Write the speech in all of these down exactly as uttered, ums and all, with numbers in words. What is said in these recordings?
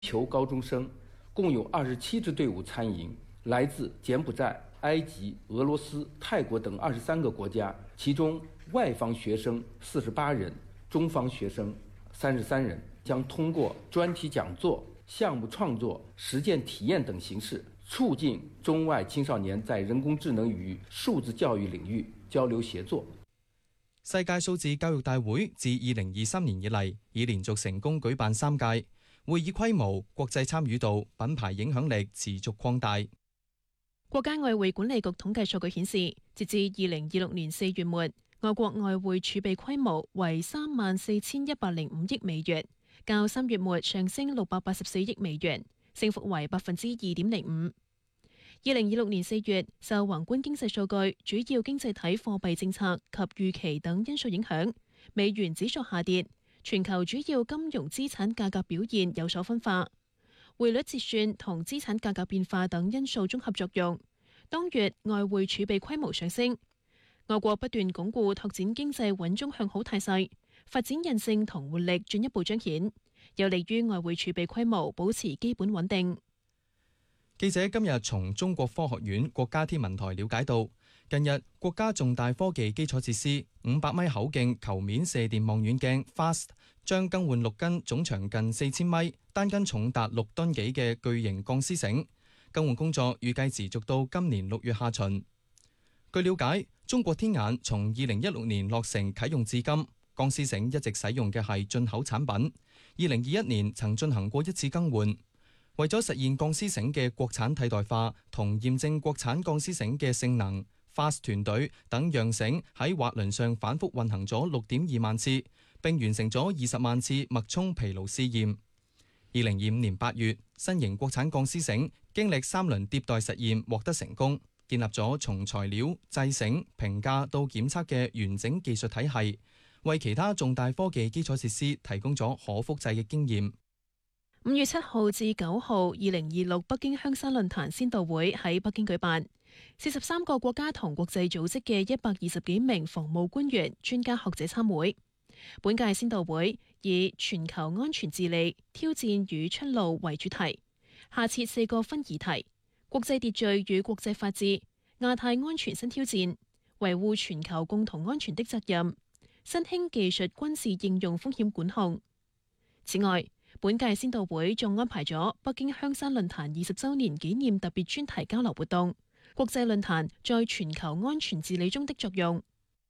球高中生，共有二十七支队伍参营，来自柬埔寨、埃及、俄羅斯、泰國等二十三個國家，其中外方學生四十八人，中方學生三十三人，將通過專題講座、項目創作、實踐體驗等形式，促進中外青少年在人工智能與數字教育領域交流協作。 世界數字教育大會自二零二三年以嚟，已連續成功舉辦三屆，會議規模、國際參與度、品牌影響力持續擴大。 國家外匯管理局統計數據顯示，截至二零二六年四月末，外國外匯儲備規模為三萬四千一百零五億美元，較三月末上升六百八十四億美元，升幅為百分之二點零五。二零二六年四月，受宏觀經濟數據、主要經濟體貨幣政策及預期等因素影響，美元指數下跌，全球主要金融資產價格表現有所分化。匯率折算同資產價格變化等因素綜合作用，當月外匯儲備規模上升。外國不斷鞏固拓展經濟穩中向好態勢，發展韌性同活力進一步彰顯，有利於外匯儲備規模保持基本穩定。 記者今日從中國科學院國家天文台了解到，近日國家重大科技基礎設施五百米口徑球面射電望遠鏡 FAST 將更換六根總長近四千米、單根重達六噸幾嘅巨型鋼絲繩，更換工作預計持續到今年六月下旬。據了解，中國天眼從二零一六年落成啟用至今，鋼絲繩一直使用嘅係進口產品，二零二一年曾進行過一次更換。為咗實現鋼絲繩嘅國產替代化同驗證國產鋼絲繩嘅性能， FAST 團隊等讓繩喺滑輪上反覆運行咗六點二萬次，並完成咗二十萬次脈衝疲勞試驗。二零二五年八月，新型國產鋼絲繩經歷三輪迭代實驗獲得成功，建立咗從材料、製繩、評價到檢測嘅完整技術體系，為其他重大科技基礎設施提供咗可複製嘅經驗。 五月七號至九號，二零二六北京香山論壇先導會喺北京舉辦，四十三個國家同國際組織嘅一百二十幾名防務官員、專家學者參會。本屆先導會以全球安全治理、挑戰與出路為主題，下設四個分議題：國際秩序與國際法治、亞太安全新挑戰、維護全球共同安全的責任、新興技術軍事應用風險管控。此外，本屆先導會仲安排咗北京香山論壇二十週年紀念特別專題交流活動，國際論壇在全球安全治理中的作用。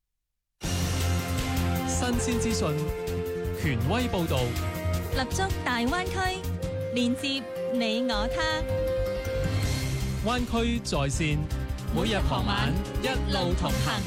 新鮮資訊，權威報導， 立足大灣區，連接你我他。 灣區在線，每日傍晚一路同行。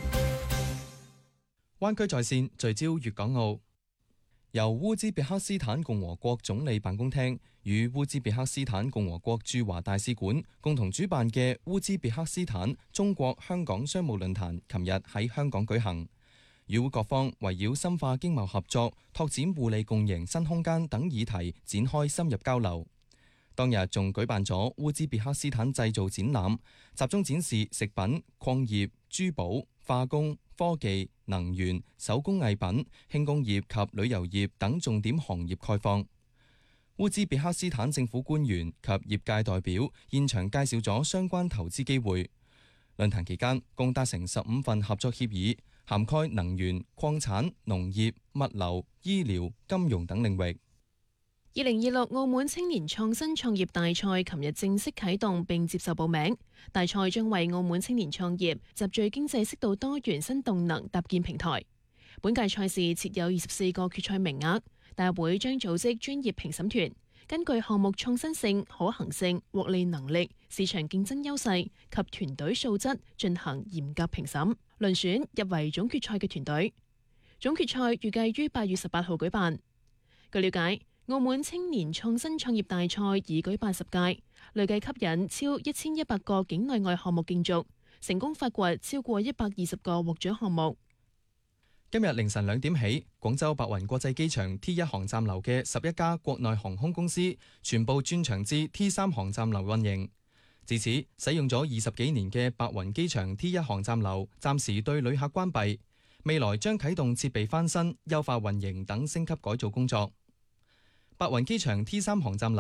灣區在線聚焦粵港澳。由烏茲別克斯坦共和國總理辦公廳與烏茲別克斯坦共和國駐華大使館共同主辦嘅烏茲別克斯坦中國香港商務論壇，琴日喺香港舉行。與會各方圍繞深化經貿合作、拓展互利共贏新空間等議題展開深入交流。當日仲舉辦咗烏茲別克斯坦製造展覽，集中展示食品、礦業、珠寶、化工、科技、能源、手工藝品、輕工業及旅遊業等重點行業概況。烏茲別克斯坦政府官員及業界代表現場介紹咗相關投資機會。論壇期間共達成十五份合作協議，涵蓋能源、礦產、農業、物流、醫療、金融等領域。 二零二六澳門青年創新創業大賽琴日正式啟動並接受報名。大賽將為澳門青年創業集聚經濟適度多元新動能搭建平台。本屆賽事設有二十四個決賽名額，大會將組織專業評審團，根據項目創新性、可行性、獲利能力、市場競爭優勢及團隊素質進行嚴格評審，遴選入圍總決賽嘅團隊。總決賽預計於八月十八號舉辦。據了解，澳門青年創新創業大賽已舉辦十屆，累計吸引超一千一百個境內外項目競逐，成功發掘超過一百二十個獲獎項目。 今日凌晨兩點起，廣州白雲國際機場 T 一 航站樓嘅十一家國內航空公司全部轉場至 T 三 航站樓運營。自此，使用咗二十幾年嘅白雲機場 T 一 航站樓暫時對旅客關閉，未來將啟動設備翻新、優化運營等升級改造工作。 白雲機場 T 三航站